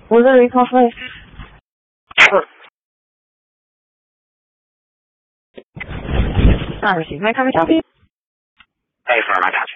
Was it recall flight? Not received. May I come and copy? Hey, firm, I got